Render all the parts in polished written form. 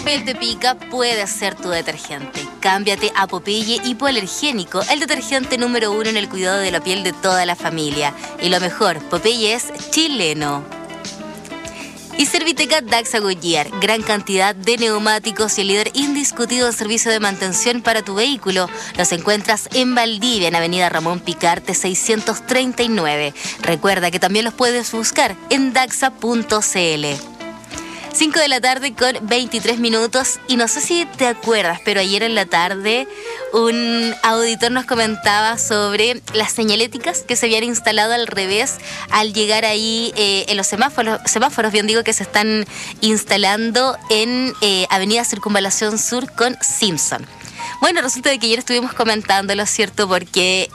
piel te pica puede ser tu detergente. Cámbiate a Popeye Hipoalergénico, el detergente número 1 en el cuidado de la piel de toda la familia. Y lo mejor, Popeye es chileno. Y Serviteca Daxa Goodyear, gran cantidad de neumáticos y el líder indiscutido en servicio de mantención para tu vehículo. Los encuentras en Valdivia, en Avenida Ramón Picarte 639. Recuerda que también los puedes buscar en daxa.cl. 5 de la tarde con 23 minutos y no sé si te acuerdas, pero ayer en la tarde un auditor nos comentaba sobre las señaléticas que se habían instalado al revés al llegar ahí en los semáforos, bien digo, que se están instalando en Avenida Circunvalación Sur con Simpson. Bueno, resulta de que ayer estuvimos comentándolo, ¿cierto? Porque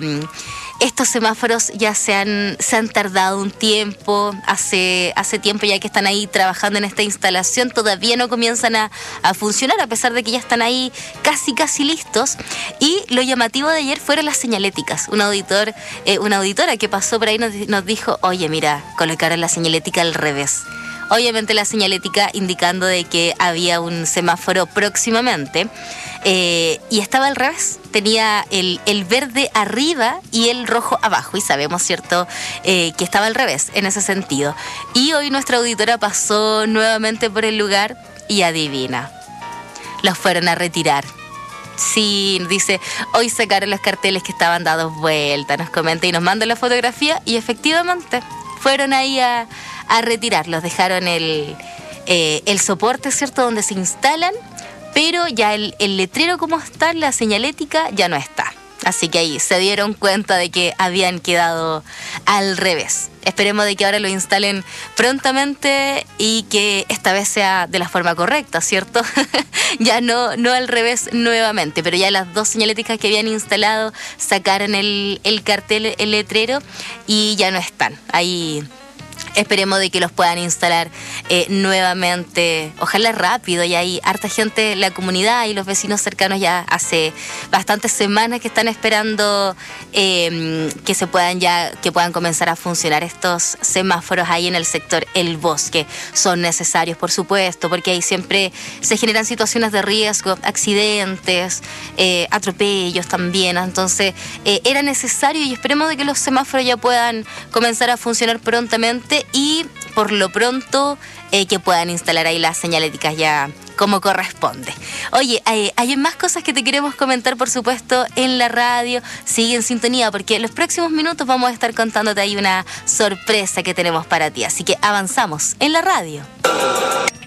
estos semáforos ya se han tardado un tiempo, hace tiempo ya que están ahí trabajando en esta instalación, todavía no comienzan a funcionar a pesar de que ya están ahí casi listos. Y lo llamativo de ayer fueron las señaléticas. Una auditora que pasó por ahí nos dijo, oye, mira, colocaron la señalética al revés. Obviamente la señalética indicando de que había un semáforo próximamente y estaba al revés. Tenía el verde arriba y el rojo abajo y sabemos, ¿cierto?, que estaba al revés en ese sentido. Y hoy nuestra auditora pasó nuevamente por el lugar y adivina, los fueron a retirar. Sí, dice, hoy sacaron los carteles que estaban dados vuelta, nos comenta y nos manda la fotografía y efectivamente fueron ahí a retirarlos, dejaron el soporte, ¿cierto?, donde se instalan, pero ya el letrero como está, la señalética ya no está. Así que ahí se dieron cuenta de que habían quedado al revés. Esperemos de que ahora lo instalen prontamente y que esta vez sea de la forma correcta, ¿cierto? Ya no al revés nuevamente, pero ya las dos señaléticas que habían instalado sacaron el cartel, el letrero y ya no están. Ahí esperemos de que los puedan instalar nuevamente, ojalá rápido. Ya hay harta gente, la comunidad y los vecinos cercanos ya hace bastantes semanas que están esperando que puedan comenzar a funcionar estos semáforos ahí en el sector El Bosque. Son necesarios, por supuesto, porque ahí siempre se generan situaciones de riesgo, accidentes, atropellos también. Entonces era necesario y esperemos de que los semáforos ya puedan comenzar a funcionar prontamente y por lo pronto que puedan instalar ahí las señaléticas ya como corresponde. Oye, hay más cosas que te queremos comentar, por supuesto, en la radio. Sigue en sintonía porque en los próximos minutos vamos a estar contándote ahí una sorpresa que tenemos para ti. Así que avanzamos en la radio.